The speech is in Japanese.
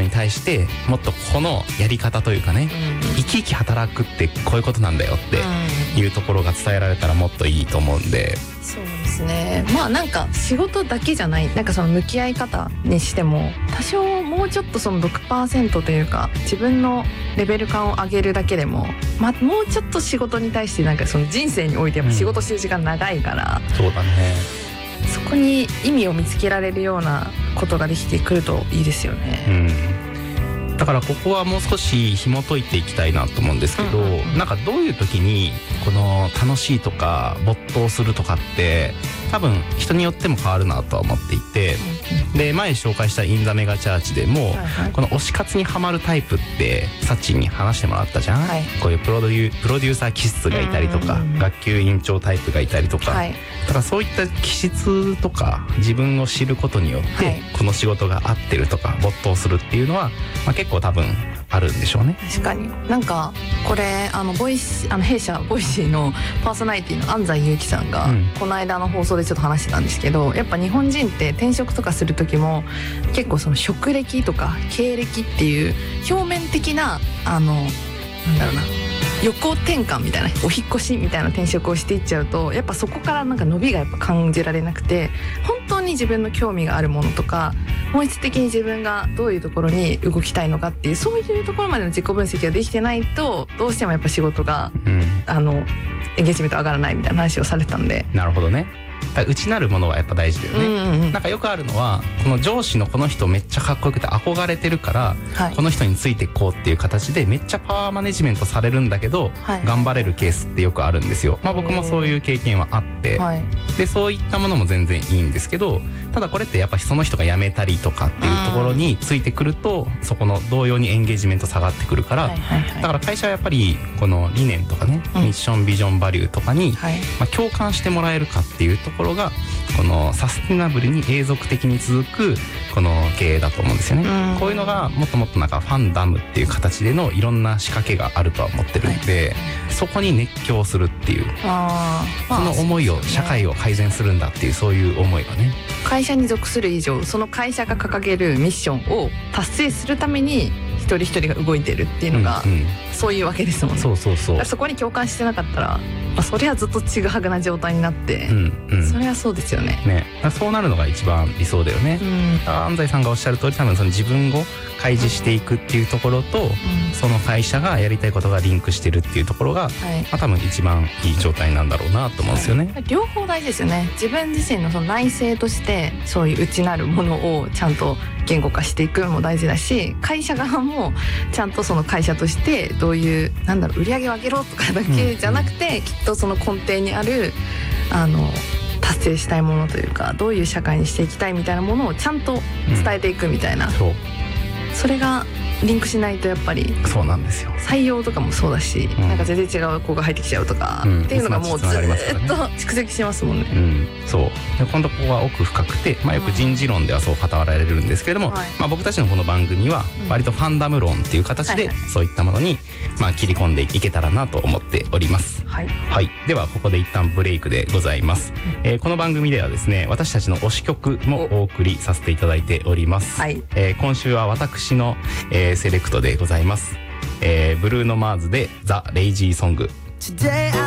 に対してもっとこのやり方というかね、生き生き働くってこういうことなんだよっていうところが伝えられたらもっといいと思うんで。 そうですね。まあなんか仕事だけじゃない、なんかその向き合い方にしても多少もうちょっとその 6% というか自分のレベル感を上げるだけでも、もうちょっと仕事に対してなんかその人生においてやっぱ仕事してる時間長いから、 そうだね、 そこに意味を見つけられるようなことができてくるといいですよね。 だからここはもう少し紐解いていきたいなと思うんですけど、なんかどういう時にこの楽しいとか没頭するとかって多分人によっても変わるなとは思っていて、で前紹介したインザメガチャーチでも、この推し活にハマるタイプってサッチンに話してもらったじゃん、こういうプロデューサー気質がいたりとか、学級委員長タイプがいたりとか、だからそういった気質とか自分を知ることによって、この仕事が合ってるとか没頭するっていうのは、結構多分あるんでしょうね。 確かに。なんかこれ弊社ボイシーのパーソナリティの安西祐樹さんが、この間の放送でちょっと話してたんですけど、やっぱ日本人って転職とかする時も結構その職歴とか経歴っていう表面的ななんだろうな、横転換みたいな、お引っ越しみたいな転職をしていっちゃうと、やっぱそこからなんか伸びがやっぱ感じられなくて、本当に自分の興味があるものとか本質的に自分がどういうところに動きたいのかっていう、そういうところまでの自己分析ができてないと、どうしてもやっぱ仕事が、エンゲージメント上がらないみたいな話をされてたんで。 なるほどね。内なるものはやっぱ大事だよね。なんかよくあるのは、この上司のこの人めっちゃかっこよくて憧れてるから、この人についていこうっていう形でめっちゃパワーマネジメントされるんだけど、頑張れるケースってよくあるんですよ。僕もそういう経験はあって、でそういったものも全然いいんですけど、ただこれってやっぱその人が辞めたりとかっていうところについてくると、そこの同様にエンゲージメント下がってくるから、だから会社はやっぱりこの理念とかね、ミッションビジョンバリューとかに、共感してもらえるかっていうところが、このサステナブルに永続的に続くこの経営だと思うんですよね。こういうのがもっともっとなんかファンダムっていう形でのいろんな仕掛けがあるとは思ってるんで、そこに熱狂するっていう、その思いを、社会を改善するんだっていう、そういう思いがね、 会社に属する以上、その会社が掲げるミッションを達成するために一人一人が動いてるっていうのが、そういうわけですもんね。そこに共感してなかったら、そりゃずっとちぐはぐな状態になって、それはそうですよね。 そうなるのが一番理想だよね。安西さんがおっしゃる通り、多分その自分を開示していくっていうところと、その会社がやりたいことがリンクしてるっていうところが、多分一番いい状態なんだろうなと思うんですよね。 両方大事ですよね。自分自身のその内省としてそういう内なるものをちゃんと言語化していくのも大事だし、会社側もちゃんとその会社としてどういう売り上げを上げろとかだけじゃなくて、きっとその根底にある達成したいものというか、どういう社会にしていきたいみたいなものをちゃんと伝えていくみたいな、それがリンクしないとやっぱり、 そうなんですよ。 採用とかもそうだし、なんか全然違う子が入ってきちゃうとか、っていうのがもうずっと蓄積しますもんね。 そうで、今度ここは奥深くて、よく人事論ではそう語られるんですけれども、僕たちのこの番組は割とファンダム論っていう形で、そういったものに切り込んでいけたらなと思っております。ではここで一旦ブレイクでございます。この番組ではですね、私たちの推し曲もお送りさせていただいております。今週は私の、セレクトでございます。ブルーノ・マーズでザ・レイジーソング。